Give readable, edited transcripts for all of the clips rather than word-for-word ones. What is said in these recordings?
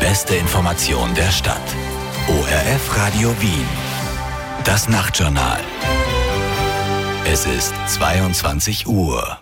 beste Information der Stadt. ORF Radio Wien. Das Nachtjournal. Es ist 22 Uhr.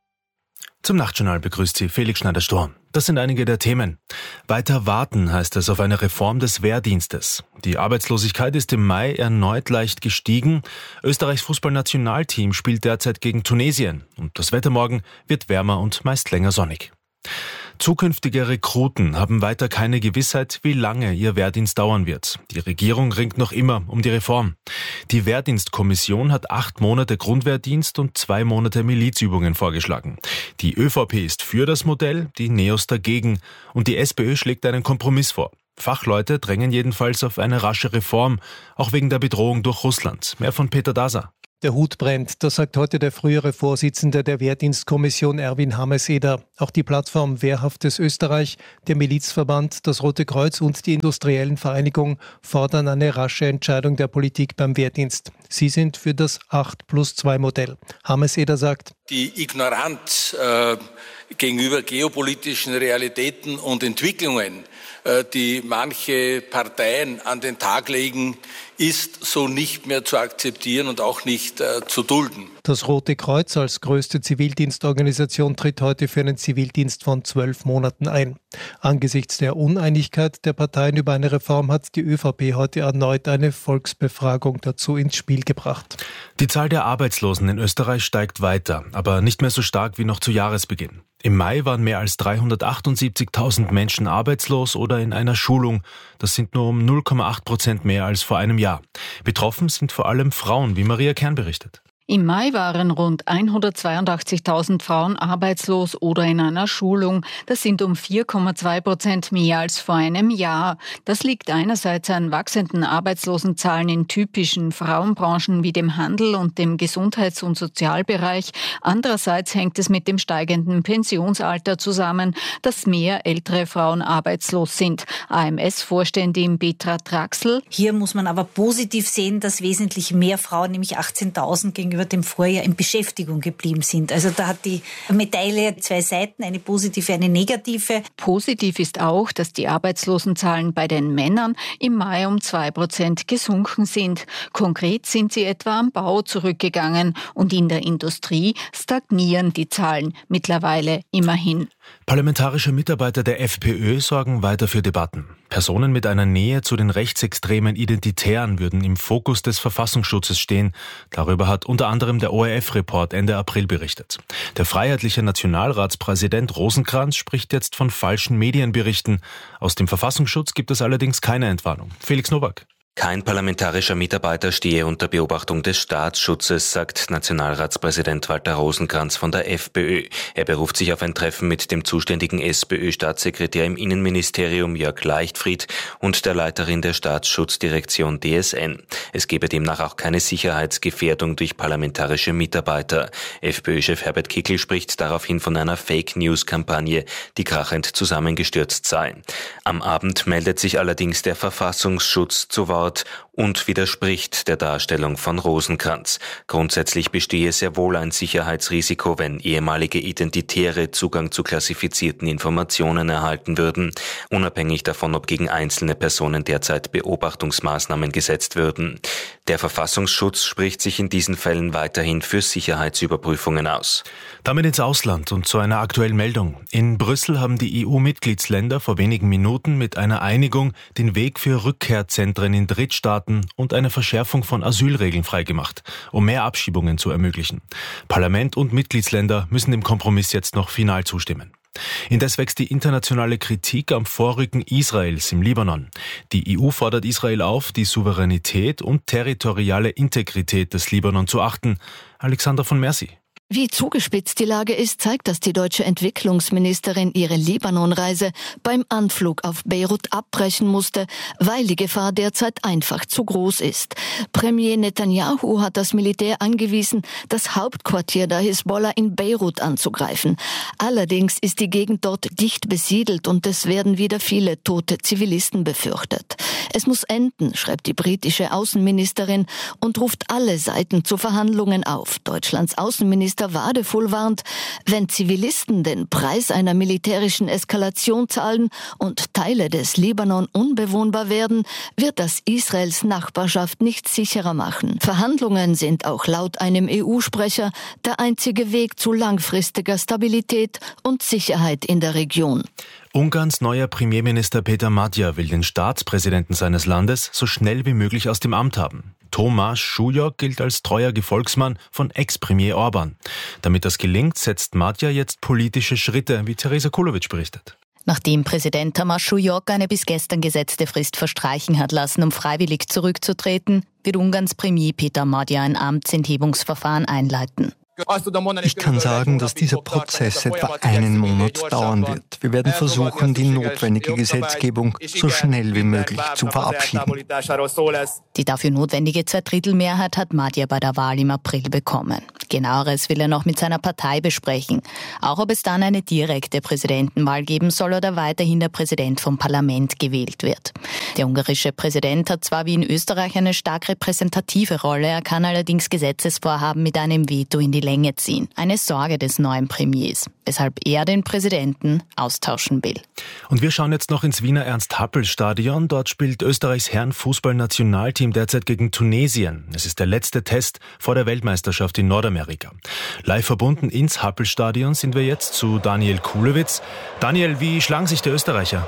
Zum Nachtjournal begrüßt Sie Felix Schneider-Storn. Das sind einige der Themen. Weiter warten heißt es auf eine Reform des Wehrdienstes. Die Arbeitslosigkeit ist im Mai erneut leicht gestiegen. Österreichs Fußballnationalteam spielt derzeit gegen Tunesien. Und das Wetter morgen wird wärmer und meist länger sonnig. Zukünftige Rekruten haben weiter keine Gewissheit, wie lange ihr Wehrdienst dauern wird. Die Regierung ringt noch immer um die Reform. Die Wehrdienstkommission hat 8 Monate Grundwehrdienst und 2 Monate Milizübungen vorgeschlagen. Die ÖVP ist für das Modell, die NEOS dagegen und die SPÖ schlägt einen Kompromiss vor. Fachleute drängen jedenfalls auf eine rasche Reform, auch wegen der Bedrohung durch Russland. Mehr von Peter Daser. Der Hut brennt, das sagt heute der frühere Vorsitzende der Wehrdienstkommission Erwin Hameseder. Auch die Plattform Wehrhaftes Österreich, der Milizverband, das Rote Kreuz und die Industriellen Vereinigung fordern eine rasche Entscheidung der Politik beim Wehrdienst. Sie sind für das 8+2-Modell. Hameseder sagt: Die Ignoranz gegenüber geopolitischen Realitäten und Entwicklungen, die manche Parteien an den Tag legen, ist so nicht mehr zu akzeptieren und auch nicht zu dulden. Das Rote Kreuz als größte Zivildienstorganisation tritt heute für einen Zivildienst von 12 Monaten ein. Angesichts der Uneinigkeit der Parteien über eine Reform hat die ÖVP heute erneut eine Volksbefragung dazu ins Spiel gebracht. Die Zahl der Arbeitslosen in Österreich steigt weiter, aber nicht mehr so stark wie noch zu Jahresbeginn. Im Mai waren mehr als 378.000 Menschen arbeitslos oder in einer Schulung. Das sind nur um 0,8% mehr als vor einem Jahr. Betroffen sind vor allem Frauen, wie Maria Kern berichtet. Im Mai waren rund 182.000 Frauen arbeitslos oder in einer Schulung. Das sind um 4,2% mehr als vor einem Jahr. Das liegt einerseits an wachsenden Arbeitslosenzahlen in typischen Frauenbranchen wie dem Handel und dem Gesundheits- und Sozialbereich. Andererseits hängt es mit dem steigenden Pensionsalter zusammen, dass mehr ältere Frauen arbeitslos sind. AMS-Vorständin Petra Traxl: Hier muss man aber positiv sehen, dass wesentlich mehr Frauen, nämlich 18.000 gegenüber dem Vorjahr, in Beschäftigung geblieben sind. Also da hat die Medaille 2 Seiten, eine positive, eine negative. Positiv ist auch, dass die Arbeitslosenzahlen bei den Männern im Mai um 2% gesunken sind. Konkret sind sie etwa am Bau zurückgegangen und in der Industrie stagnieren die Zahlen mittlerweile immerhin. Parlamentarische Mitarbeiter der FPÖ sorgen weiter für Debatten. Personen mit einer Nähe zu den rechtsextremen Identitären würden im Fokus des Verfassungsschutzes stehen. Darüber hat unter anderem der ORF-Report Ende April berichtet. Der freiheitliche Nationalratspräsident Rosenkranz spricht jetzt von falschen Medienberichten. Aus dem Verfassungsschutz gibt es allerdings keine Entwarnung. Felix Nowak. Kein parlamentarischer Mitarbeiter stehe unter Beobachtung des Staatsschutzes, sagt Nationalratspräsident Walter Rosenkranz von der FPÖ. Er beruft sich auf ein Treffen mit dem zuständigen SPÖ-Staatssekretär im Innenministerium Jörg Leichtfried und der Leiterin der Staatsschutzdirektion DSN. Es gebe demnach auch keine Sicherheitsgefährdung durch parlamentarische Mitarbeiter. FPÖ-Chef Herbert Kickl spricht daraufhin von einer Fake-News-Kampagne, die krachend zusammengestürzt sei. Am Abend meldet sich allerdings der Verfassungsschutz zu Wort und widerspricht der Darstellung von Rosenkranz. Grundsätzlich bestehe sehr wohl ein Sicherheitsrisiko, wenn ehemalige Identitäre Zugang zu klassifizierten Informationen erhalten würden, unabhängig davon, ob gegen einzelne Personen derzeit Beobachtungsmaßnahmen gesetzt würden. Der Verfassungsschutz spricht sich in diesen Fällen weiterhin für Sicherheitsüberprüfungen aus. Damit ins Ausland und zu einer aktuellen Meldung. In Brüssel haben die EU-Mitgliedsländer vor wenigen Minuten mit einer Einigung den Weg für Rückkehrzentren in Drittstaaten und eine Verschärfung von Asylregeln freigemacht, um mehr Abschiebungen zu ermöglichen. Parlament und Mitgliedsländer müssen dem Kompromiss jetzt noch final zustimmen. Indes wächst die internationale Kritik am Vorrücken Israels im Libanon. Die EU fordert Israel auf, die Souveränität und territoriale Integrität des Libanon zu achten. Alexander von Mercy. Wie zugespitzt die Lage ist, zeigt, dass die deutsche Entwicklungsministerin ihre Libanon-Reise beim Anflug auf Beirut abbrechen musste, weil die Gefahr derzeit einfach zu groß ist. Premier Netanyahu hat das Militär angewiesen, das Hauptquartier der Hisbollah in Beirut anzugreifen. Allerdings ist die Gegend dort dicht besiedelt und es werden wieder viele tote Zivilisten befürchtet. Es muss enden, schreibt die britische Außenministerin und ruft alle Seiten zu Verhandlungen auf. Deutschlands Außenministerin Außenminister Wadefull warnt, wenn Zivilisten den Preis einer militärischen Eskalation zahlen und Teile des Libanon unbewohnbar werden, wird das Israels Nachbarschaft nicht sicherer machen. Verhandlungen sind auch laut einem EU-Sprecher der einzige Weg zu langfristiger Stabilität und Sicherheit in der Region. Ungarns neuer Premierminister Peter Magyar will den Staatspräsidenten seines Landes so schnell wie möglich aus dem Amt haben. Tomáš Šujok gilt als treuer Gefolgsmann von Ex-Premier Orban. Damit das gelingt, setzt Magyar jetzt politische Schritte, wie Theresa Kulovic berichtet. Nachdem Präsident Tomáš Šujok eine bis gestern gesetzte Frist verstreichen hat lassen, um freiwillig zurückzutreten, wird Ungarns Premier Peter Magyar ein Amtsenthebungsverfahren einleiten. Ich kann sagen, dass dieser Prozess etwa einen Monat dauern wird. Wir werden versuchen, die notwendige Gesetzgebung so schnell wie möglich zu verabschieden. Die dafür notwendige Zweidrittelmehrheit hat Magyar bei der Wahl im April bekommen. Genaueres will er noch mit seiner Partei besprechen. Auch ob es dann eine direkte Präsidentenwahl geben soll oder weiterhin der Präsident vom Parlament gewählt wird. Der ungarische Präsident hat zwar wie in Österreich eine stark repräsentative Rolle, er kann allerdings Gesetzesvorhaben mit einem Veto in die Länge ziehen. Eine Sorge des neuen Premiers, weshalb er den Präsidenten austauschen will. Und wir schauen jetzt noch ins Wiener Ernst-Happel-Stadion. Dort spielt Österreichs Herren-Fußball-Nationalteam derzeit gegen Tunesien. Es ist der letzte Test vor der Weltmeisterschaft in Nordamerika. Live verbunden ins Happel-Stadion sind wir jetzt zu Daniel Kulewitz. Daniel, wie schlagen sich die Österreicher?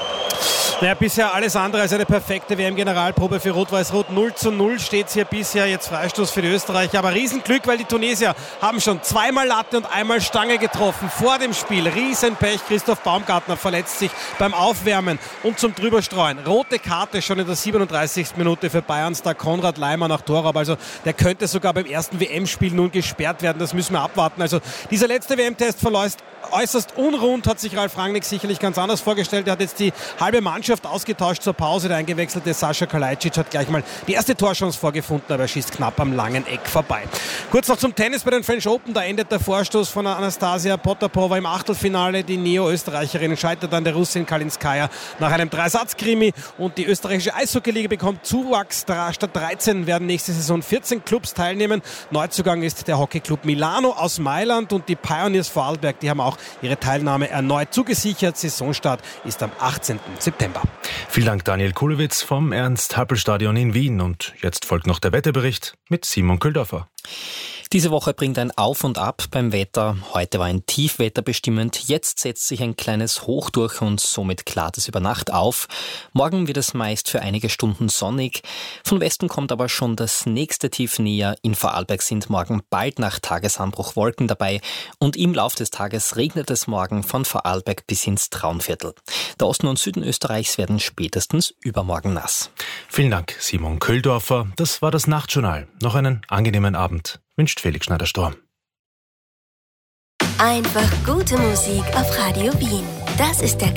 Naja, bisher alles andere als eine perfekte WM-Generalprobe für Rot-Weiß-Rot. 0:0 steht es hier bisher, jetzt Freistoß für die Österreicher. Aber Riesenglück, weil die Tunesier haben schon zweimal Latte und einmal Stange getroffen vor dem Spiel. Riesenpech, Christoph Baumgartner verletzt sich beim Aufwärmen und zum Drüberstreuen. Rote Karte schon in der 37. Minute für Bayerns-Star Konrad Laimer nach Torraub. Also der könnte sogar beim ersten WM-Spiel nun gesperrt werden. Das müssen wir abwarten. Also dieser letzte WM-Test verläuft äußerst unrund, hat sich Ralf Rangnick sicherlich ganz anders vorgestellt. Er hat jetzt die halbe Mannschaft ausgetauscht zur Pause. Der eingewechselte Sascha Kalajdzic hat gleich mal die erste Torchance vorgefunden, aber er schießt knapp am langen Eck vorbei. Kurz noch zum Tennis bei den French Open. Da endet der Vorstoß von Anastasia Potapova im Achtelfinale. Die Neo-Österreicherin scheitert an der Russin Kalinskaya nach einem Dreisatzkrimi. Und die österreichische Eishockey-Liga bekommt Zuwachs. Statt 13 werden nächste Saison 14 Clubs teilnehmen. Neuzugang ist der Hockeyclub Milano aus Mailand und die Pioneers Vorarlberg, die haben auch ihre Teilnahme erneut zugesichert. Saisonstart ist am 18. September. Vielen Dank, Daniel Kulewitz vom Ernst-Happel-Stadion in Wien. Und jetzt folgt noch der Wetterbericht mit Simon Köldorfer. Diese Woche bringt ein Auf und Ab beim Wetter. Heute war ein Tiefwetter bestimmend. Jetzt setzt sich ein kleines Hoch durch und somit klart es über Nacht auf. Morgen wird es meist für einige Stunden sonnig. Von Westen kommt aber schon das nächste Tief näher. In Vorarlberg sind morgen bald nach Tagesanbruch Wolken dabei. Und im Lauf des Tages regnet es morgen von Vorarlberg bis ins Traunviertel. Der Osten und Süden Österreichs werden spätestens übermorgen nass. Vielen Dank, Simon Köldorfer. Das war das Nachtjournal. Noch einen angenehmen Abend. Wünscht Felix Schneider-Storm. Einfach gute Musik auf Radio Wien. Das ist der